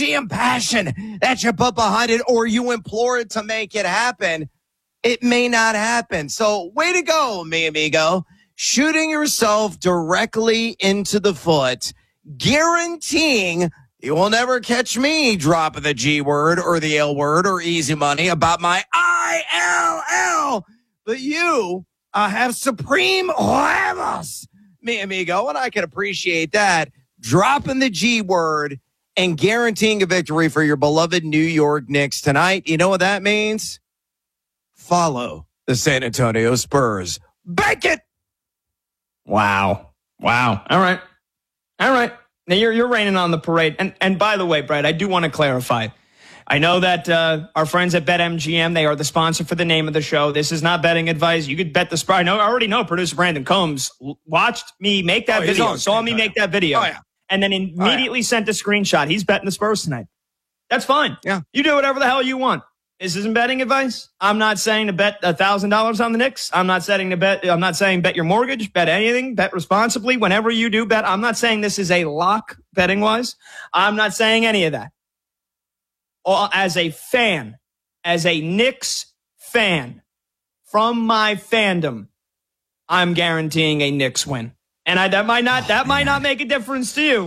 energy and passion that you put behind it, or you implore it to make it happen, it may not happen. So way to go, mi amigo. Shooting yourself directly into the foot, guaranteeing you will never catch me dropping the G word or the L word or easy money about my ILL. But you have supreme huevos, mi amigo, and I can appreciate that. Dropping the G word and guaranteeing a victory for your beloved New York Knicks tonight. You know what that means? Follow the San Antonio Spurs. Bank it! Wow. All right. Now you're raining on the parade. And by the way, Brad, I do want to clarify. I know that our friends at BetMGM, they are the sponsor for the name of the show. This is not betting advice. You could bet the Spurs. I already know producer Brandon Combs watched me make that video, saw me make that video, and then immediately sent a screenshot. He's betting the Spurs tonight. That's fine. Yeah. You do whatever the hell you want. This isn't betting advice. I'm not saying to bet $1,000 on the Knicks. I'm not saying bet your mortgage, bet anything, bet responsibly whenever you do bet. I'm not saying this is a lock betting wise. I'm not saying any of that. As a fan, as a Knicks fan from my fandom, I'm guaranteeing a Knicks win. And that might not make a difference to you.